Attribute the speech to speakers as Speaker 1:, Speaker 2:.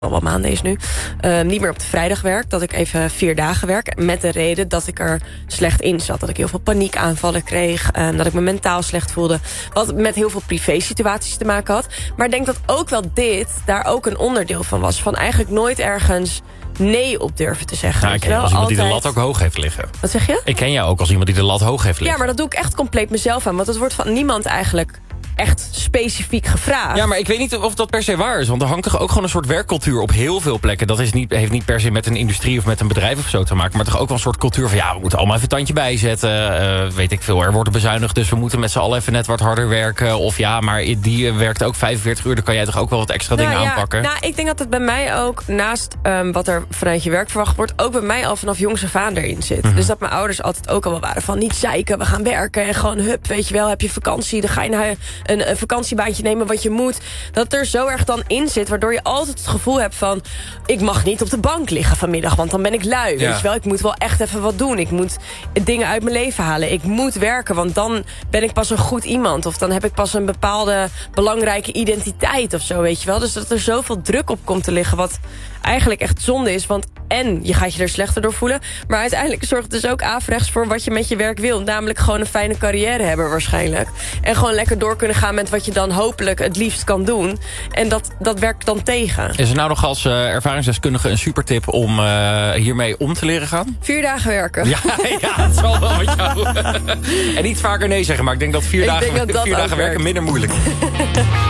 Speaker 1: al wat maanden is nu, niet meer op de vrijdag werk. Dat ik even 4 dagen werk. Met de reden dat ik er slecht in zat. Dat ik heel veel paniekaanvallen kreeg. Dat ik me mentaal slecht voelde. Wat met heel veel privé-situaties te maken had. Maar ik denk dat ook wel dit daar ook een onderdeel van was. Van eigenlijk nooit ergens nee op durven te zeggen.
Speaker 2: Nou, ik ken als iemand die de lat ook hoog heeft liggen.
Speaker 1: Wat zeg je?
Speaker 2: Ik ken jou ook als iemand die de lat hoog heeft liggen.
Speaker 1: Ja, maar dat doe ik echt compleet mezelf aan. Want het wordt van niemand eigenlijk echt specifiek gevraagd.
Speaker 2: Ja, maar ik weet niet of dat per se waar is. Want er hangt toch ook gewoon een soort werkcultuur op heel veel plekken. Dat heeft niet per se met een industrie of met een bedrijf of zo te maken. Maar toch ook wel een soort cultuur van ja, we moeten allemaal even een tandje bijzetten. Weet ik veel, er wordt bezuinigd, dus we moeten met z'n allen even net wat harder werken. Of ja, maar die werkt ook 45 uur. Dan kan jij toch ook wel wat extra dingen aanpakken?
Speaker 1: Nou, ik denk dat het bij mij ook, naast wat er vanuit je werk verwacht wordt, ook bij mij al vanaf jongs af aan erin zit. Dus dat mijn ouders altijd ook al wel waren van niet zeiken, we gaan werken en gewoon hup, weet je wel, heb je vakantie, dan ga je naar een vakantiebaantje nemen wat je moet. Dat er zo erg dan in zit, waardoor je altijd het gevoel hebt van ik mag niet op de bank liggen vanmiddag, want dan ben ik lui. Weet je wel, ik moet wel echt even wat doen. Ik moet dingen uit mijn leven halen. Ik moet werken, want dan ben ik pas een goed iemand. Of dan heb ik pas een bepaalde belangrijke identiteit of zo, weet je wel. Dus dat er zoveel druk op komt te liggen, wat eigenlijk echt zonde is, want en je gaat je er slechter door voelen, maar uiteindelijk zorgt het dus ook averechts voor wat je met je werk wil. Namelijk gewoon een fijne carrière hebben waarschijnlijk. En gewoon lekker door kunnen gaan met wat je dan hopelijk het liefst kan doen. En dat werkt dan tegen.
Speaker 2: Is er nou nog als ervaringsdeskundige een supertip om hiermee om te leren gaan?
Speaker 1: 4 dagen werken.
Speaker 2: Ja, dat zal wel met jou. En niet vaker nee zeggen, maar ik denk dat 4 dagen werken minder moeilijk is.